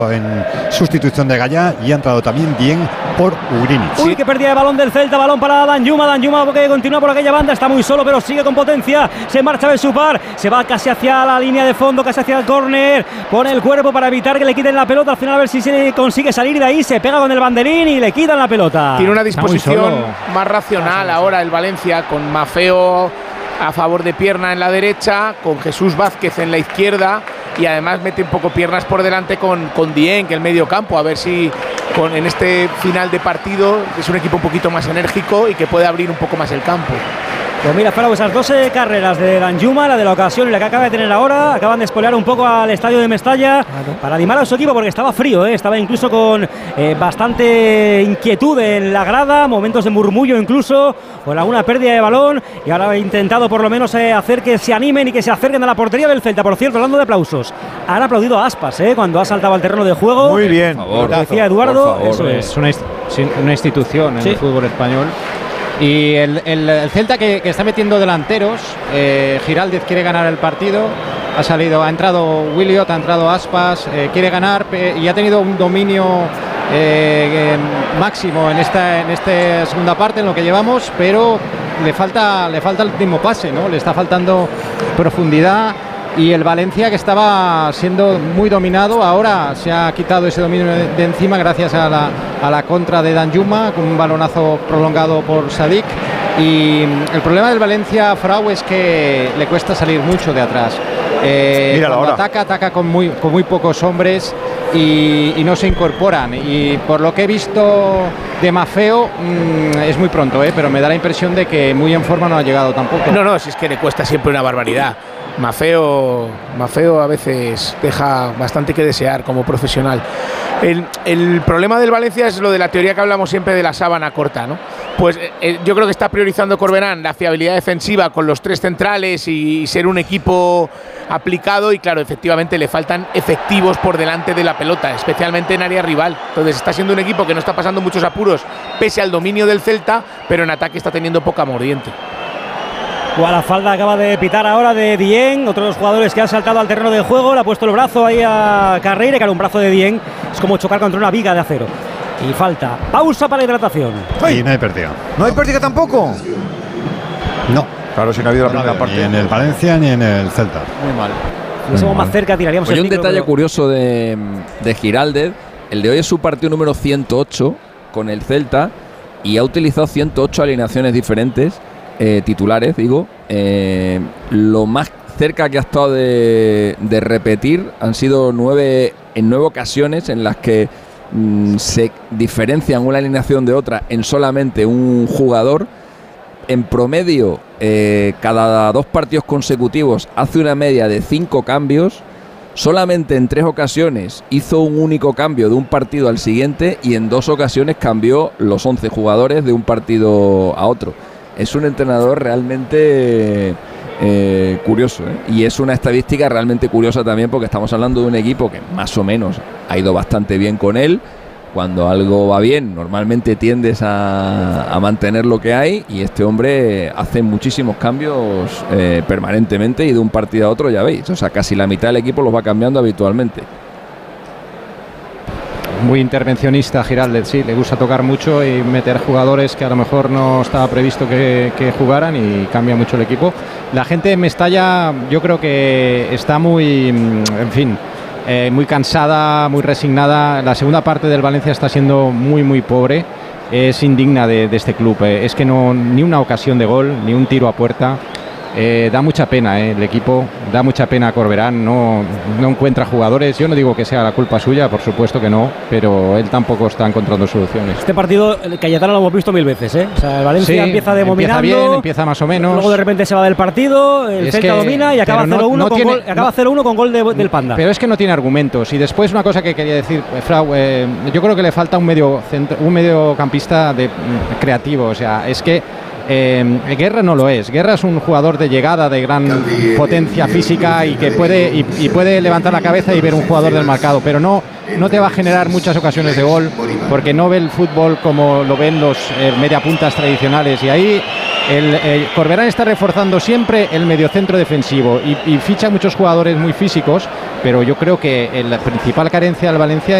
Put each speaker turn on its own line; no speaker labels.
en sustitución de Gaya y ha entrado también bien por Ugrinic.
Uy, que pérdida de balón del Celta, balón para Danjuma que continúa por aquella banda, está muy solo pero sigue con potencia, se marcha Besupar, se va casi hacia la línea de fondo, casi hacia el córner, pone el cuerpo para evitar que le quiten la pelota, al final a ver si se consigue salir de ahí, se pega con el banderín y le quitan la pelota.
Tiene una disposición más racional ahora el Valencia, con Maffeo a favor de pierna en la derecha, con Jesús Vázquez en la izquierda, y además mete un poco piernas por delante con Dieng, que el medio campo, a ver si en este final de partido es un equipo un poquito más enérgico y que puede abrir un poco más el campo.
Pues mira, Frau, esas 12 carreras de Danjuma, la de la ocasión y la que acaba de tener ahora, acaban de espolear un poco al estadio de Mestalla para animar a su equipo, porque estaba frío, estaba incluso con bastante inquietud en la grada, momentos de murmullo incluso, con alguna pérdida de balón, y ahora ha intentado por lo menos hacer que se animen y que se acerquen a la portería del Celta. Por cierto, hablando de aplausos, han aplaudido a Aspas cuando ha saltado al terreno de juego.
Muy bien,
por favor,
decía Eduardo, eso
es una institución en el fútbol español. Y el Celta que está metiendo delanteros, Giraldez quiere ganar el partido, ha entrado Williot, ha entrado Aspas, quiere ganar y ha tenido un dominio máximo en esta segunda parte, en lo que llevamos, pero le falta el último pase, ¿no? Le está faltando profundidad. Y el Valencia, que estaba siendo muy dominado, ahora se ha quitado ese dominio de encima gracias a la contra de Danjuma, con un balonazo prolongado por Sadik. Y el problema del Valencia, Frau, es que le cuesta salir mucho de atrás. Cuando ataca con muy pocos hombres y no se incorporan. Y por lo que he visto de Maffeo, es muy pronto, pero me da la impresión de que muy en forma no ha llegado tampoco.
No, si es que le cuesta siempre una barbaridad. Maffeo a veces deja bastante que desear como profesional. El problema del Valencia es lo de la teoría que hablamos siempre de la sábana corta, ¿no? Pues yo creo que está priorizando Corberán la fiabilidad defensiva con los tres centrales y ser un equipo aplicado, y claro, efectivamente le faltan efectivos por delante de la pelota, especialmente en área rival. Entonces está siendo un equipo que no está pasando muchos apuros pese al dominio del Celta, pero en ataque está teniendo poca mordiente.
La falda acaba de pitar ahora de Dieng, otro de los jugadores que ha saltado al terreno de juego, le ha puesto el brazo ahí a Carreira, que era un brazo de Dieng, es como chocar contra una viga de acero. Y falta. Pausa para hidratación.
Y no hay pérdida.
¿No hay pérdida tampoco?
No.
Claro, si no ha habido la primera parte.
Ni en el Valencia ni en el Celta.
Muy mal.
Si somos más cerca, tiraríamos el
un
micro,
detalle
pero
curioso de Giraldez. El de hoy es su partido número 108 con el Celta y ha utilizado 108 alineaciones diferentes. Titulares, digo. Lo más cerca que ha estado de repetir han sido 9 ocasiones en las que se diferencian una alineación de otra en solamente un jugador. En promedio, cada 2 partidos consecutivos hace una media de 5 cambios. Solamente en 3 ocasiones hizo un único cambio de un partido al siguiente, y en 2 ocasiones cambió los 11 jugadores de un partido a otro. Es un entrenador realmente curioso, y es una estadística realmente curiosa también, porque estamos hablando de un equipo que más o menos ha ido bastante bien con él. Cuando algo va bien, normalmente tiendes a mantener lo que hay, y este hombre hace muchísimos cambios permanentemente, y de un partido a otro, ya veis, o sea, casi la mitad del equipo los va cambiando habitualmente.
Muy intervencionista Giraldez, sí, le gusta tocar mucho y meter jugadores que a lo mejor no estaba previsto que jugaran, y cambia mucho el equipo. La gente de Mestalla, yo creo que está muy, muy cansada, muy resignada. La segunda parte del Valencia está siendo muy pobre. Es indigna de este club. Es que no, ni una ocasión de gol, ni un tiro a puerta. Da mucha pena el equipo, da mucha pena Corberán, no encuentra jugadores. Yo no digo que sea la culpa suya, por supuesto que no, pero él tampoco está encontrando soluciones.
Este partido, el Cayetano lo hemos visto 1000 veces, O sea, el Valencia empieza dominando,
empieza bien, empieza más o menos.
Luego de repente se va del partido, el Celta domina y acaba 0-1 con gol del Panda.
Pero es que no tiene argumentos. Y después una cosa que quería decir, Frau, yo creo que le falta un mediocampista creativo. O sea, es que Guerra no lo es. Guerra es un jugador de llegada, de gran potencia física, y que puede levantar la cabeza y ver un jugador del marcado, pero no te va a generar muchas ocasiones de gol, porque no ve el fútbol como lo ven los mediapuntas tradicionales. Y ahí Corberán está reforzando siempre el mediocentro defensivo y ficha muchos jugadores muy físicos, pero yo creo que la principal carencia del Valencia